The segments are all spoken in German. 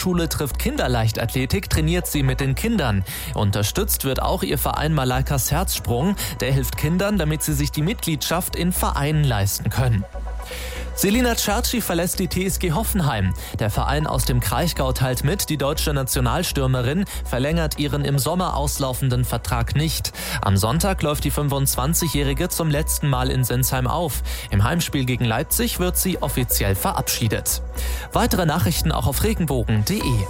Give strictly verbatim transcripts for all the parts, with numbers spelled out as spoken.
Schule trifft Kinderleichtathletik trainiert sie mit den Kindern. Unterstützt wird auch ihr Verein Malaikas Herzsprung. Der hilft Kindern, damit sie sich die Mitgliedschaft in Vereinen leisten können. Selina Cerci verlässt die T S G Hoffenheim. Der Verein aus dem Kraichgau teilt mit, die deutsche Nationalstürmerin verlängert ihren im Sommer auslaufenden Vertrag nicht. Am Sonntag läuft die fünfundzwanzigjährige zum letzten Mal in Sinsheim auf. Im Heimspiel gegen Leipzig wird sie offiziell verabschiedet. Weitere Nachrichten auch auf regenbogen punkt de.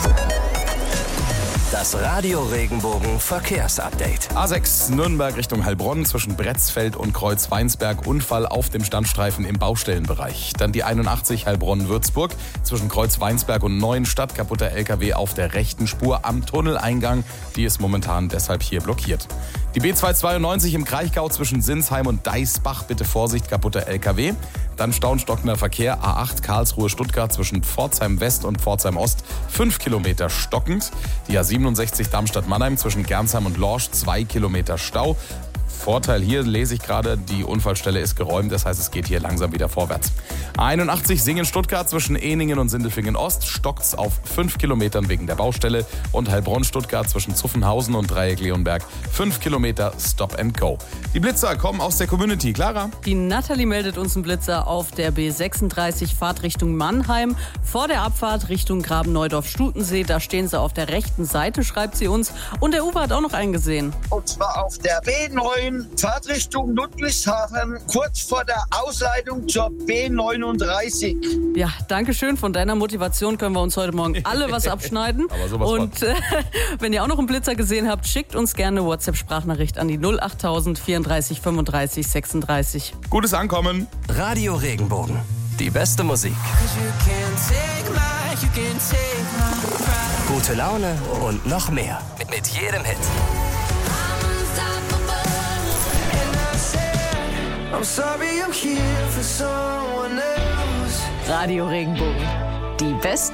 Das Radio Regenbogen Verkehrsupdate. A sechs Nürnberg Richtung Heilbronn zwischen Bretzfeld und Kreuzweinsberg. Unfall auf dem Standstreifen im Baustellenbereich. Dann die einundachtzig Heilbronn-Würzburg zwischen Kreuzweinsberg und Neuenstadt. Kaputter L K W auf der rechten Spur am Tunneleingang. Die ist momentan deshalb hier blockiert. Die B zweihundertzweiundneunzig im Kraichgau zwischen Sinsheim und Deisbach. Bitte Vorsicht, kaputter L K W. Dann stauenstockender Verkehr A acht Karlsruhe-Stuttgart zwischen Pforzheim West und Pforzheim Ost. fünf Kilometer stockend. Die A siebenundsechzig Darmstadt-Mannheim zwischen Gernsheim und Lorsch. zwei Kilometer Stau. Vorteil hier, lese ich gerade, die Unfallstelle ist geräumt, das heißt, es geht hier langsam wieder vorwärts. A einundachtzig Singen-Stuttgart zwischen Eningen und Sindelfingen-Ost stockt's auf fünf Kilometern wegen der Baustelle und Heilbronn-Stuttgart zwischen Zuffenhausen und Dreieck-Leonberg fünf Kilometer Stop and Go. Die Blitzer kommen aus der Community. Clara? Die Nathalie meldet uns einen Blitzer auf der B sechsunddreißig Fahrt Richtung Mannheim. Vor der Abfahrt Richtung Graben-Neudorf-Stutensee, da stehen sie auf der rechten Seite, schreibt sie uns. Und der Uwe hat auch noch einen gesehen. Und zwar auf der B neun Fahrtrichtung Ludwigshafen, kurz vor der Ausleitung zur B neununddreißig. Ja, danke schön. Von deiner Motivation können wir uns heute Morgen alle was abschneiden. Aber sowas Und äh, wenn ihr auch noch einen Blitzer gesehen habt, schickt uns gerne eine WhatsApp-Sprachnachricht an die null achttausend vierunddreißig fünfunddreißig sechsunddreißig. Gutes Ankommen. Radio Regenbogen. Die beste Musik. Gute Laune und noch mehr. Mit jedem Hit. Radio Regenbogen. Die besten